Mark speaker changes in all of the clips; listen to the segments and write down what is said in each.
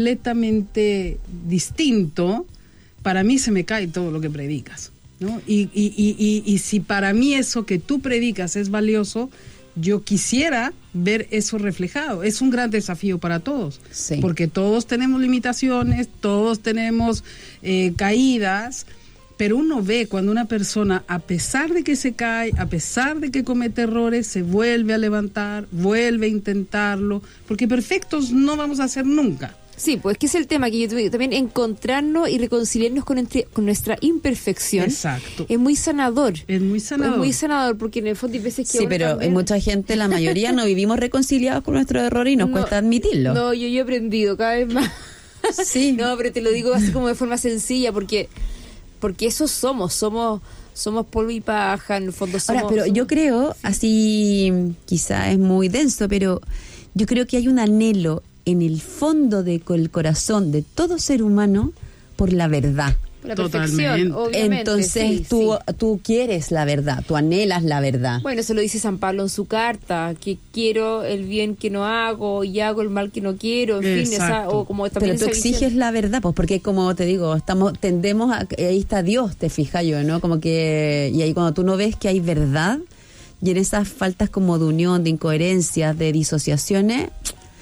Speaker 1: completamente distinto, para mí se me cae todo lo que predicas, ¿no? Y si para mí eso que tú predicas es valioso, yo quisiera ver eso reflejado. Es un gran desafío para todos, sí, porque todos tenemos limitaciones, todos tenemos caídas, pero uno ve cuando una persona, a pesar de que se cae, a pesar de que comete errores, se vuelve a levantar, vuelve a intentarlo, porque perfectos no vamos a ser nunca.
Speaker 2: Sí, pues que es el tema, que yo tuve también encontrarnos y reconciliarnos con nuestra imperfección.
Speaker 1: Exacto.
Speaker 2: Es muy sanador.
Speaker 1: Es muy sanador.
Speaker 2: Es muy sanador, porque en el fondo hay veces que...
Speaker 3: Sí, pero también... hay mucha gente, la mayoría no vivimos reconciliados con nuestro error y nos cuesta admitirlo.
Speaker 2: No, yo he aprendido cada vez más.
Speaker 3: Sí.
Speaker 2: No, pero te lo digo así como de forma sencilla, porque eso somos polvo y paja, en el fondo somos...
Speaker 3: Ahora, pero yo creo, así quizá es muy denso, pero yo creo que hay un anhelo en el fondo del corazón de todo ser humano por la verdad.
Speaker 2: La perfección, obviamente.
Speaker 3: Entonces
Speaker 2: sí,
Speaker 3: tú quieres la verdad, tú anhelas la verdad.
Speaker 2: Bueno, eso lo dice San Pablo en su carta, que quiero el bien que no hago y hago el mal que no quiero, en fin, o como también.
Speaker 3: Pero tú exiges la verdad, pues porque como te digo, tendemos a, ahí está Dios, te fijas yo, ¿no? Como que, y ahí cuando tú no ves que hay verdad, y en esas faltas como de unión, de incoherencias, de disociaciones,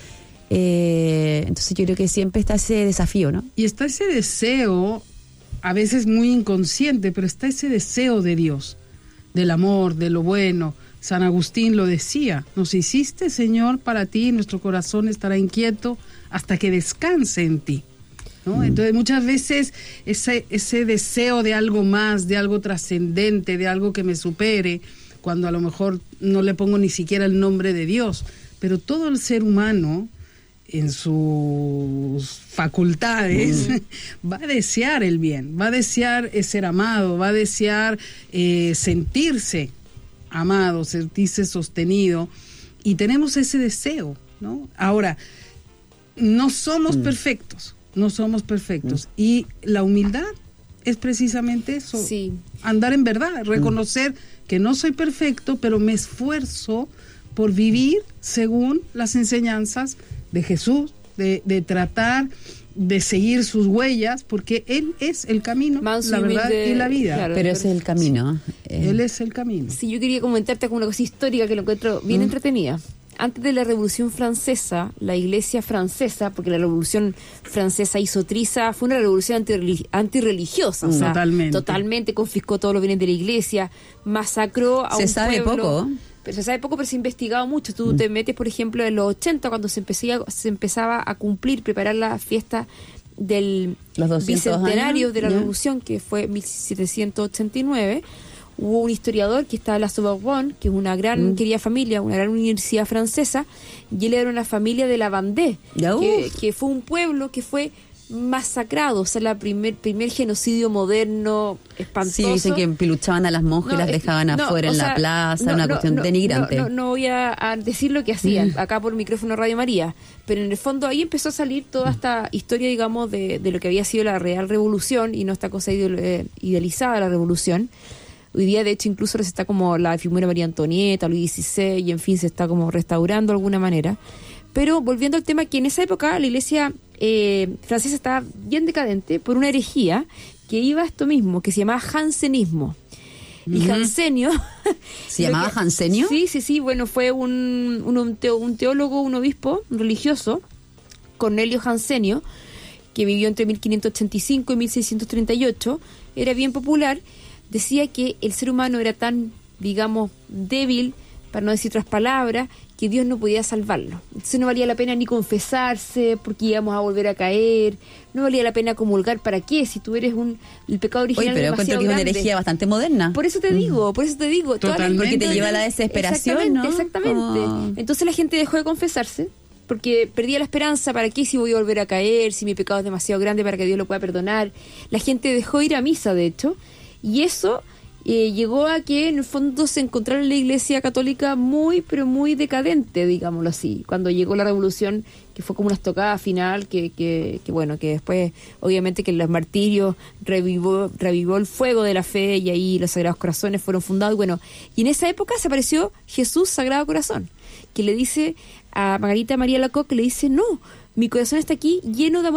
Speaker 3: entonces yo creo que siempre está ese desafío, ¿no?
Speaker 1: Y está ese deseo, a veces muy inconsciente, pero está ese deseo de Dios, del amor, de lo bueno. San Agustín lo decía: nos hiciste, Señor, para ti, nuestro corazón estará inquieto hasta que descanse en ti, ¿no? Entonces muchas veces ese deseo de algo más, de algo trascendente, de algo que me supere, cuando a lo mejor no le pongo ni siquiera el nombre de Dios, pero todo el ser humano en sus facultades va a desear el bien, va a desear ser amado, va a desear sentirse amado, sentirse sostenido, y tenemos ese deseo, ¿no? Ahora, no somos perfectos, y la humildad es precisamente eso,
Speaker 2: sí,
Speaker 1: andar en verdad, reconocer que no soy perfecto, pero me esfuerzo por vivir según las enseñanzas de Jesús, de tratar de seguir sus huellas, porque Él es el camino, la verdad y la vida.
Speaker 3: Claro, pero ese es el camino.
Speaker 1: Él es el camino.
Speaker 2: Sí, yo quería comentarte como una cosa histórica que lo encuentro bien entretenida. Antes de la Revolución Francesa, la Iglesia francesa, porque la Revolución Francesa hizo triza, fue una revolución antirreligiosa, o sea, totalmente confiscó todos los bienes de la Iglesia, masacró a un pueblo.
Speaker 3: Se sabe poco.
Speaker 2: Pero se sabe poco, pero se ha investigado mucho. Tú te metes, por ejemplo, en los 80, cuando se empezaba a preparar la fiesta del bicentenario de la Revolución, que fue 1789, hubo un historiador que estaba en la Sorbonne, que es una gran querida familia, una gran universidad francesa, y él era una familia de la Vendée, que fue un pueblo que fue masacrado, o sea, el primer genocidio moderno, espantoso.
Speaker 3: Sí, dicen que empiluchaban a las monjas y las dejaban afuera en la plaza, una cuestión denigrante.
Speaker 2: No voy a decir lo que hacían acá por micrófono Radio María, pero en el fondo ahí empezó a salir toda esta historia, digamos, de lo que había sido la real revolución y no esta cosa idealizada de la revolución. Hoy día, de hecho, incluso se está como la figura de María Antonieta, Luis XVI, y en fin, se está como restaurando de alguna manera. Pero volviendo al tema, que en esa época la Iglesia francesa estaba bien decadente por una herejía que iba a esto mismo, que se llamaba jansenismo. Y Jansenio...
Speaker 3: ¿Se llamaba Jansenio?
Speaker 2: Sí, bueno, fue un teólogo, un obispo, un religioso, Cornelio Jansenio, que vivió entre 1585 y 1638, era bien popular. Decía que el ser humano era tan, digamos, débil, para no decir otras palabras, que Dios no podía salvarlo. Entonces no valía la pena ni confesarse, porque íbamos a volver a caer. No valía la pena comulgar. ¿Para qué? Si tú eres el pecado original.
Speaker 3: Oye, pero encuentro que es una herejía bastante moderna.
Speaker 2: Por eso te digo.
Speaker 1: Totalmente.
Speaker 3: Porque te lleva a la desesperación,
Speaker 2: Exactamente.
Speaker 3: ¿no?
Speaker 2: Entonces la gente dejó de confesarse, porque perdía la esperanza. ¿Para qué si voy a volver a caer? Si mi pecado es demasiado grande para que Dios lo pueda perdonar. La gente dejó ir a misa, de hecho. Y eso llegó a que en el fondo se encontrara en la Iglesia Católica muy, pero muy decadente, digámoslo así. Cuando llegó la Revolución, que fue como una estocada final, que bueno, que después, obviamente, que los martirios revivó el fuego de la fe, y ahí los Sagrados Corazones fueron fundados. Y en esa época se apareció Jesús Sagrado Corazón, que le dice a Margarita María Alacoque, le dice: no, Mi corazón está aquí lleno de amor